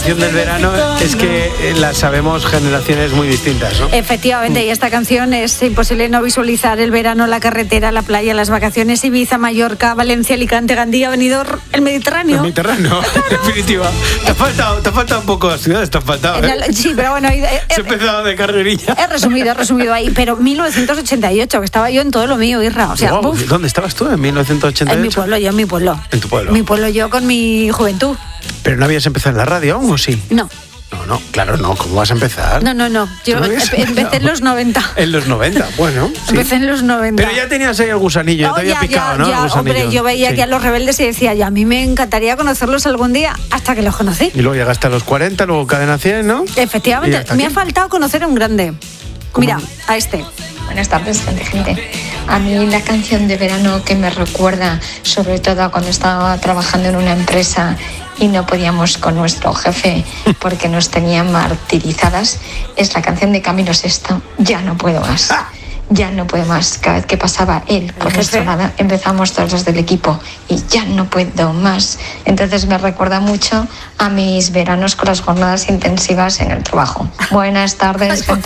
canción del verano es que la sabemos generaciones muy distintas, ¿no? Efectivamente, y esta canción es imposible no visualizar el verano, la carretera, la playa, las vacaciones, Ibiza, Mallorca, Valencia, Alicante, Gandía, Benidorm, el Mediterráneo. El Mediterráneo, en definitiva. Te ha faltado un poco las ciudades, te ha faltado, ¿eh? Sí, pero bueno... Se ha empezado de carrerilla. He resumido ahí, pero 1988, que estaba yo en todo lo mío, Irra. O sea, wow, ¿dónde estabas tú en 1988? En mi pueblo, yo en mi pueblo. ¿En tu pueblo? Mi pueblo, yo con mi juventud. ¿Pero no habías empezado en la radio aún o sí? No. No, claro, no. ¿Cómo vas a empezar? No. Yo empecé en los 90. En los 90, bueno. Sí. Empecé en los 90. Pero ya tenías ahí el gusanillo, te había picado, ¿no? Ya, hombre, yo veía que a los rebeldes y decía, ya a mí me encantaría conocerlos algún día, hasta que los conocí. Y luego llegaste a los 40, luego Cadena 100, ¿no? Efectivamente, me ha faltado conocer a un grande. ¿Cómo? Mira, a este. Buenas tardes, gente. A mí la canción de verano que me recuerda, sobre todo cuando estaba trabajando en una empresa y no podíamos con nuestro jefe porque nos tenían martirizadas, es la canción de Camilo Sesto, Ya no puedo más. Ya no puedo más. Cada vez que pasaba él por nuestro lado, empezamos todos los del equipo y ya no puedo más. Entonces me recuerda mucho a mis veranos con las jornadas intensivas en el trabajo. Buenas tardes, gente.